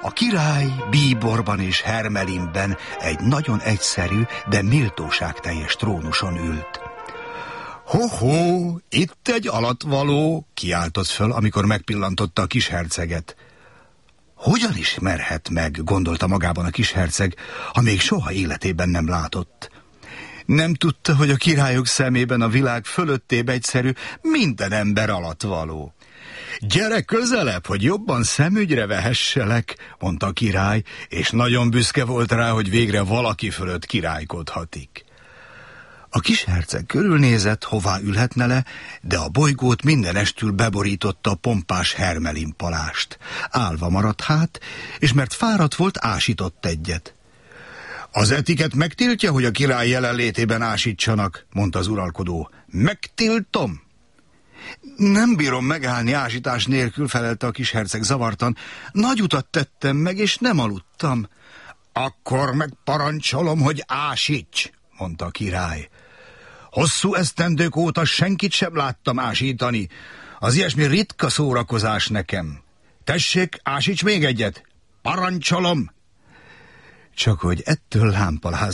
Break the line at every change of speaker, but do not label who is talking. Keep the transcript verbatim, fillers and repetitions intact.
A király bíborban és hermelinben egy nagyon egyszerű, de méltóságteljes trónuson ült. Ho-ho, itt egy alattvaló, kiáltott föl, amikor megpillantotta a kisherceget. Hogyan ismerhet meg, gondolta magában a kisherceg, ha még soha életében nem látott. Nem tudta, hogy a királyok szemében a világ fölöttébb egyszerű, minden ember alattvaló. Gyere közelebb, hogy jobban szemügyre vehesselek, mondta a király, és nagyon büszke volt rá, hogy végre valaki fölött királykodhatik. A kisherceg körülnézett, hová ülhetne le, de a bolygót mindenestül beborította a pompás hermelin palást. Állva maradt hát, és mert fáradt volt, ásított egyet. Az etiket megtiltja, hogy a király jelenlétében ásítsanak, mondta az uralkodó. Megtiltom! Nem bírom megállni ásítás nélkül, felelte a kisherceg zavartan. Nagy utat tettem meg, és nem aludtam. Akkor megparancsolom, hogy ásíts, mondta a király. Hosszú esztendők óta senkit sem láttam ásítani. Az ilyesmi ritka szórakozás nekem. Tessék, ásíts még egyet. Parancsolom! Csak hogy ettől lámpaláz